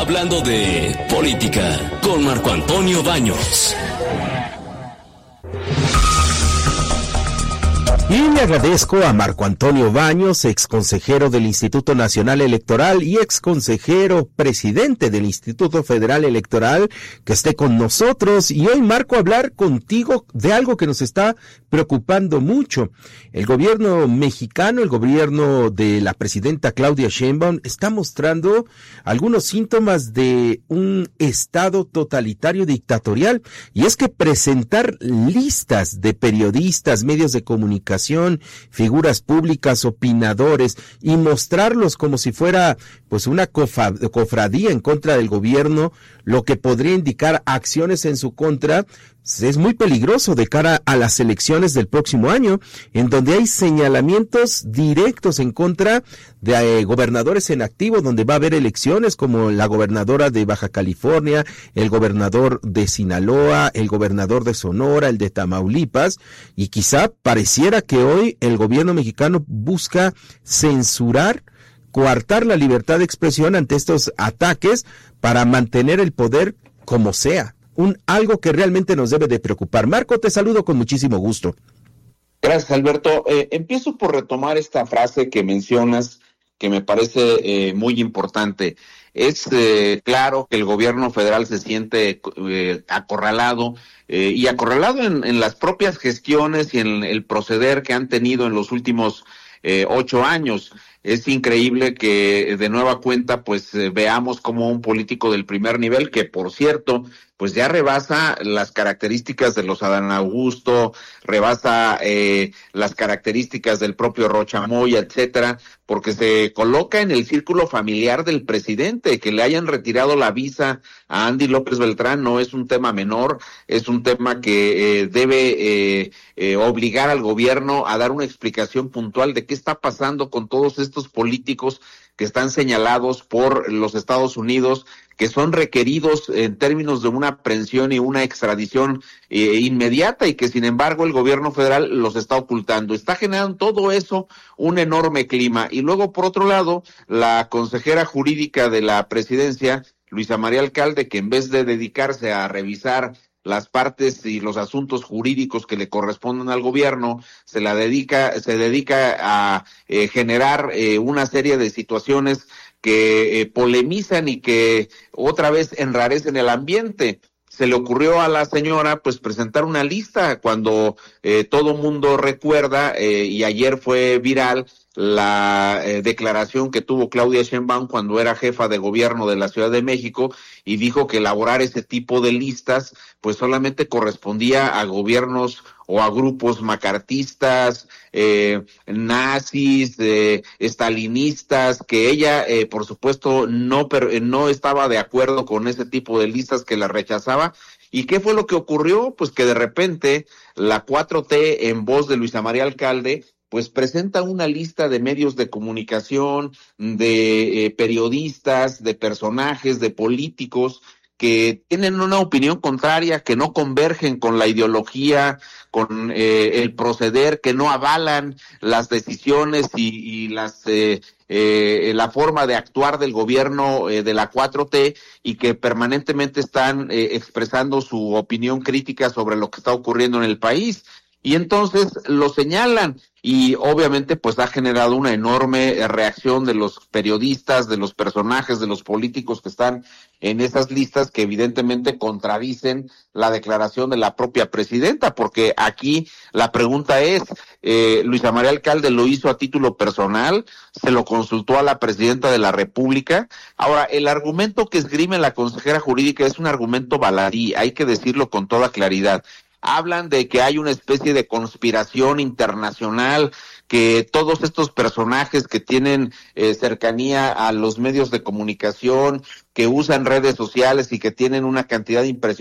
hablando de política con Marco Antonio Baños. Y le agradezco a Marco Antonio Baños, exconsejero del Instituto Nacional Electoral y exconsejero presidente del Instituto Federal Electoral, que esté con nosotros. Y hoy, Marco, hablar contigo de algo que nos está preocupando mucho. El gobierno mexicano, el gobierno de la presidenta Claudia Sheinbaum, está mostrando algunos síntomas de un estado totalitario dictatorial. Y es que presentar listas de periodistas, medios de comunicación, figuras públicas, opinadores, y mostrarlos como si fuera pues una cofradía en contra del gobierno, lo que podría indicar acciones en su contra, es muy peligroso de cara a las elecciones del próximo año, en donde hay señalamientos directos en contra de gobernadores en activo, donde va a haber elecciones como la gobernadora de Baja California, el gobernador de Sinaloa, el gobernador de Sonora, el de Tamaulipas, y quizá pareciera que hoy el gobierno mexicano busca censurar, coartar la libertad de expresión ante estos ataques para mantener el poder como sea. Algo que realmente nos debe de preocupar. Marco, te saludo con muchísimo gusto. Gracias, Alberto. Empiezo por retomar esta frase que mencionas, que me parece muy importante. Es claro que el gobierno federal se siente acorralado, y acorralado en las propias gestiones y en el proceder que han tenido en los últimos 8 años. Es increíble que de nueva cuenta pues veamos como un político del primer nivel, que por cierto pues ya rebasa las características de los Adán Augusto, rebasa las características del propio Rocha Moya, etcétera, porque se coloca en el círculo familiar del presidente. Que le hayan retirado la visa a Andy López Beltrán no es un tema menor, es un tema que debe obligar al gobierno a dar una explicación puntual de qué está pasando con todos estos políticos que están señalados por los Estados Unidos, que son requeridos en términos de una aprehensión y una extradición inmediata, y que sin embargo el gobierno federal los está ocultando. Está generando todo eso un enorme clima. Y luego, por otro lado, la consejera jurídica de la presidencia, Luisa María Alcalde, que en vez de dedicarse a revisar las partes y los asuntos jurídicos que le corresponden al gobierno, se dedica a generar una serie de situaciones que polemizan y que otra vez enrarecen el ambiente. Se le ocurrió a la señora pues presentar una lista cuando todo mundo recuerda, y ayer fue viral, la declaración que tuvo Claudia Sheinbaum cuando era jefa de gobierno de la Ciudad de México, y dijo que elaborar ese tipo de listas pues solamente correspondía a gobiernos o a grupos macartistas, nazis, estalinistas, que ella por supuesto no estaba de acuerdo con ese tipo de listas, que la rechazaba. ¿Y qué fue lo que ocurrió? Pues que de repente la 4T, en voz de Luisa María Alcalde, pues presenta una lista de medios de comunicación, de periodistas, de personajes, de políticos que tienen una opinión contraria, que no convergen con la ideología, con el proceder, que no avalan las decisiones y la forma de actuar del gobierno de la 4T, y que permanentemente están expresando su opinión crítica sobre lo que está ocurriendo en el país. Y entonces lo señalan, y obviamente pues ha generado una enorme reacción de los periodistas, de los personajes, de los políticos que están en esas listas, que evidentemente contradicen la declaración de la propia presidenta, porque aquí la pregunta es, Luisa María Alcalde lo hizo a título personal, se lo consultó a la presidenta de la República. Ahora, el argumento que esgrime la consejera jurídica es un argumento baladí, hay que decirlo con toda claridad. Hablan de que hay una especie de conspiración internacional, que todos estos personajes que tienen cercanía a los medios de comunicación, que usan redes sociales y que tienen una cantidad impresionante